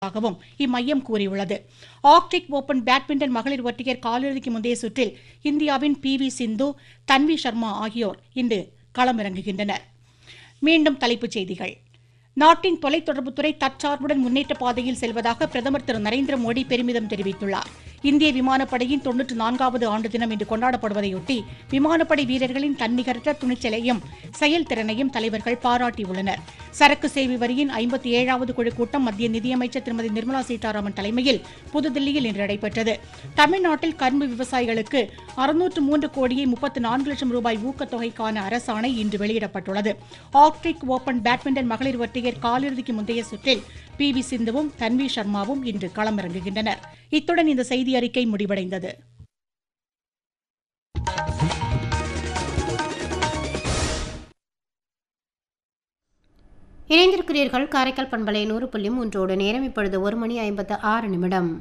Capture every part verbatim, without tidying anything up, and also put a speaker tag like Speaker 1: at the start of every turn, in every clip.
Speaker 1: ஆகவும் இம்மையம் கூறியுள்ளது. ஆர்க்டிக் ஓபன் பேட்மிண்டன் மகளிர் ஒற்றையர் காலிறுதிக்கு முந்தைய சுற்றில் இந்தியாவின் பி வி சிந்து, தன்வி சர்மா ஆகியோர் இன்று களமிறங்குகின்றனர். மீண்டும் தலைப்புச் செய்திகள். நாட்டின் தொலைத்தொடர்புத்துறை தற்சார்புடன் முன்னேற்ற பாதையில் செல்வதாக பிரதமர் திரு நரேந்திர மோடி பெருமிதம் தெரிவித்துள்ளார். இந்திய விமானப்படையின் தொன்னூற்று நான்காவது ஆண்டு தினம் இன்று கொண்டாடப்படுவதையொட்டி விமானப்படை வீரர்களின் தன்னிகரற்ற துணிச்சலையும் செயல்திறனையும் தலைவர்கள் பாராட்டியுள்ளனர். சரக்கு சேவை வரியின் ஐம்பத்தி ஏழாவது குழு கூட்டம் மத்திய நிதியமைச்சர் திருமதி நிர்மலா சீதாராமன் தலைமையில் புதுதில்லியில் இன்று நடைபெற்றது. தமிழ்நாட்டில் கரும்பு விவசாயிகளுக்கு அறுநூற்று மூன்று கோடியே முப்பத்து நான்கு லட்சம் ரூபாய் ஊக்கத்தொகைக்கான அரசாணை இன்று வெளியிடப்பட்டுள்ளது. ஆர்க்டிக் ஓபன் பேட்மிண்டன் மகளிர் ஒற்றையர் காலிறுதிக்கு முந்தைய சுற்றில் பி வி சிந்துவும் தன்வி சர்மாவும் இன்று களமிறங்குகின்றனர். இத்துடன் இந்த செய்தி அறிக்கை முடிவடைந்தது.
Speaker 2: இணைந்திருக்கிறீர்கள் காரைக்கால் பண்பலை நூறு புள்ளி மூன்றோடு. நேரம் இப்பொழுது ஒரு மணி ஐம்பத்து ஆறு நிமிடம்.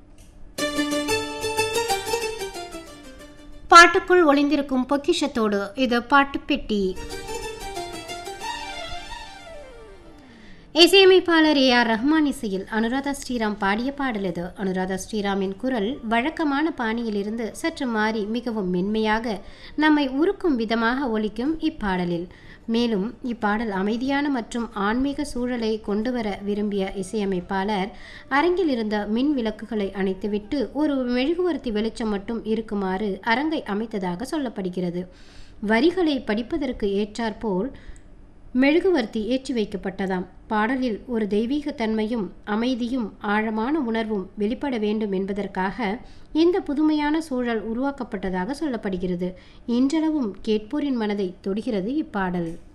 Speaker 2: பாட்டுக்குள் ஒளிந்திருக்கும் பொக்கிஷத்தோடு இது பாட்டுப்பெட்டி. இசையமைப்பாளர் ஏ ஆர் ரஹ்மான் இசையில் அனுராதா ஸ்ரீராம் பாடிய பாடல் இது. அனுராதா ஸ்ரீராமின் குரல் வழக்கமான பாணியிலிருந்து சற்று மாறி மிகவும் மென்மையாக நம்மை உருக்கும் விதமாக ஒலிக்கும் இப்பாடலில். மேலும் இப்பாடல் அமைதியான மற்றும் ஆன்மீக சூழலை கொண்டுவர விரும்பிய இசையமைப்பாளர் அரங்கில் இருந்த மின் விளக்குகளை அணைத்துவிட்டு ஒரு மெழுகுவர்த்தி வெளிச்சம் மட்டும் இருக்குமாறு அரங்கை அமைத்ததாக சொல்லப்படுகிறது. வரிகளை படிப்பதற்கு ஏற்றாற்போல் மெழுகுவர்த்தி ஏற்றி வைக்கப்பட்டதாம். பாடலில் ஒரு தெய்வீக தன்மையும் அமைதியும் ஆழமான உணர்வும் வெளிப்பட வேண்டும் என்பதற்காக இந்த புதுமையான சூழல் உருவாக்கப்பட்டதாக சொல்லப்படுகிறது. இன்றளவும் கேட்போரின் மனதை தொடுகிறது இப்பாடல்.